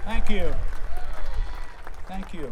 Thank you. Thank you.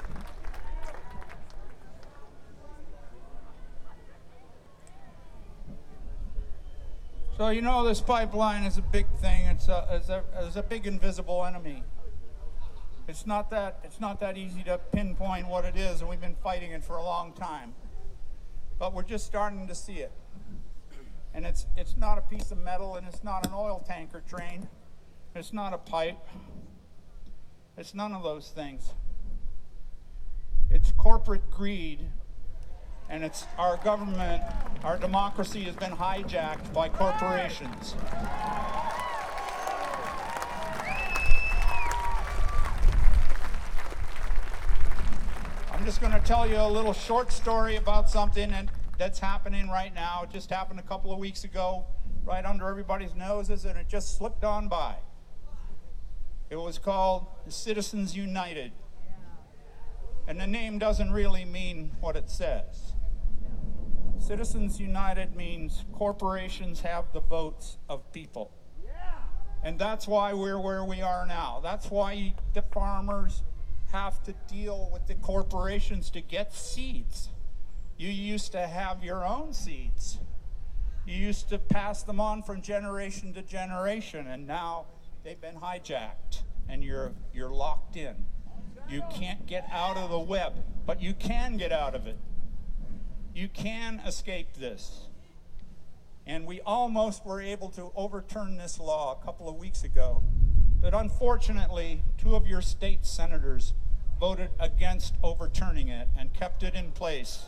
So you know this pipeline is a big thing. It's a big invisible enemy. It's not that easy to pinpoint what it is, and we've been fighting it for a long time. But we're just starting to see it. And it's not a piece of metal, and it's not an oil tanker train. It's not a pipe. It's none of those things. It's corporate greed, and it's our government, our democracy has been hijacked by corporations. I'm just going to tell you a little short story about something that's happening right now. It just happened a couple of weeks ago, right under everybody's noses, and it just slipped on by. It was called Citizens United. And the name doesn't really mean what it says. Citizens United means corporations have the votes of people. And that's why we're where we are now. That's why the farmers have to deal with the corporations to get seeds. You used to have your own seeds. You used to pass them on from generation to generation, and now they've been hijacked, and you're locked in. You can't get out of the web, but you can get out of it. You can escape this. And we almost were able to overturn this law a couple of weeks ago, but unfortunately, 2 of your state senators voted against overturning it and kept it in place.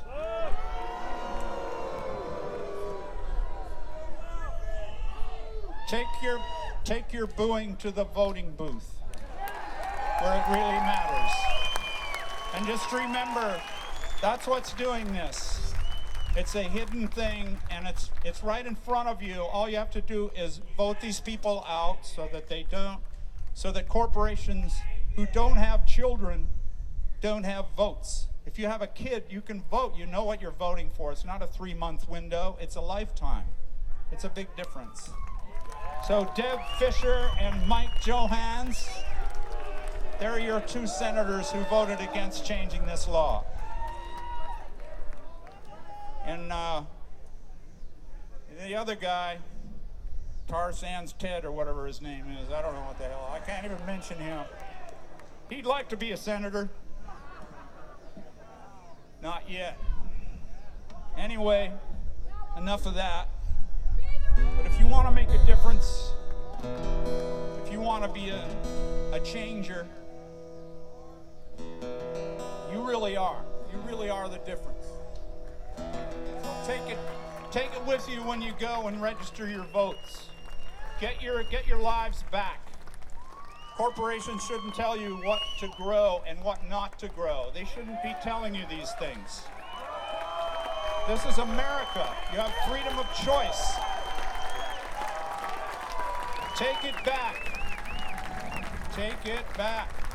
Take your booing to the voting booth, where it really matters. And just remember, that's what's doing this. It's a hidden thing, and it's right in front of you. All you have to do is vote these people out so that corporations who don't have children don't have votes. If you have a kid, you can vote. You know what you're voting for. It's not a 3-month window. It's a lifetime. It's a big difference. So Deb Fischer and Mike Johans, they're your 2 senators who voted against changing this law. And the other guy, Tar Sands Ted or whatever his name is, I don't know what the hell, I can't even mention him. He'd like to be a senator. Not yet. Anyway, enough of that. But if you want to make a difference, if you want to be a changer, you really are. You really are the difference. So take it with you when you go and register your votes. Get your lives back. Corporations shouldn't tell you what to grow and what not to grow. They shouldn't be telling you these things. This is America. You have freedom of choice. Take it back. Take it back.